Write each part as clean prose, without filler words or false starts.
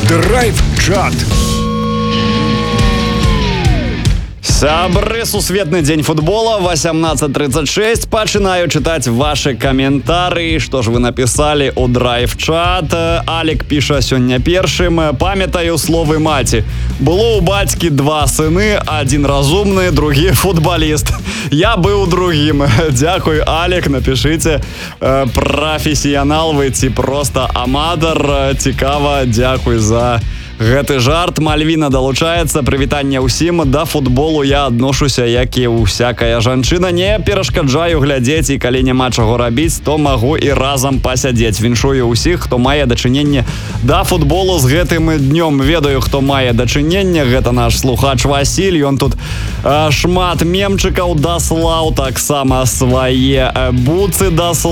Драйв-чат. Сябры, сусветны дзень футбола, 18:36. Пачынаю чытаць ваши каментары. Што ж вы написали у драйв-чат? Алек піша сёння першым. Памятаю словы маці. Было у бацькі два сыны, один разумны, другі футболіст. Я быў другім. Дзякуй, Алек, напишите, професіянал вы ці просто аматар. Цікава, дзякуй за гэты жарт. Мальвіна далучаецца. Прывітанне ўсім. Да футболу я адношуся, як і ўсякая жанчына. Не перашкаджаю глядзець, і калі няма чаго рабіць, то магу і разам пасядзець. Віншую ўсіх, хто мае дачыненне да футболу з гэтым днём. Ведаю, хто мае дачыненне. Гэта наш слухач Васіль. Ён тут шмат мемчыкаў даслаў, таксама свае буцы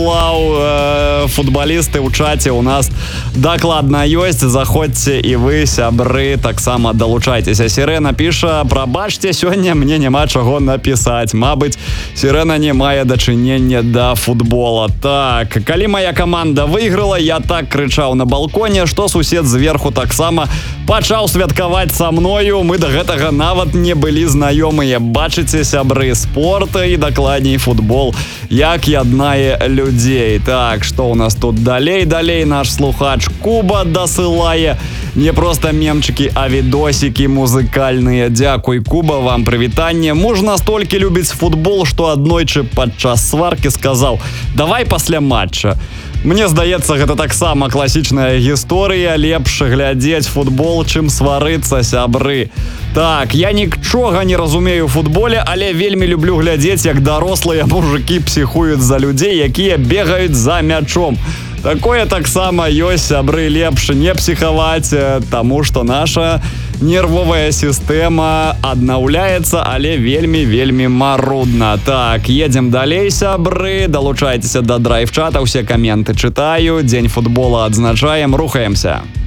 даслаў. Футболісты ў чаце у нас дакладна ёсць. Заходзьце і вы, сябры, таксама далучайцеся. Сірена піша: прабачце, сёння мне няма чаго напісаць. Мабыць, Сірена не мае дачынення да футбола. Так, калі моя каманда выйграла, я так крычаў на балконе, што сусед зверху таксама пачаў святкаваць са мною. Мы да гэтага нават не былі знаёмыя. Бачыце, сябры, спорт і дакладней футбол, як яднае людзей. Так, што у нас тут далей? Далей наш слухач Куба дасылае не просто мемчики, а видосики музыкальные. Дзякуй, Куба, вам прывітанне. Муж настолькі любіць футбол, што аднойчы падчас сваркі сказаў: давай пасля матча. Мне здаецца, гэта таксама класічная гісторыя. Лепш глядзець футбол, чым сварыцца, сябры. Так, я нічога не разумею у футболе, але вельмі люблю глядзець, як дарослыя мужыкі псіхуюць за людзей, якія бегаюць за мячом. Такое таксама ёсць, сябры, лепш не псіхаваць, таму што наша нервовая сістэма аднаўляецца, але вельмі марудна. Так, едзем далей, сябры, далучайцеся да драйв-чата, усе каменты чытаю, дзень футбола адзначаем, рухаемся.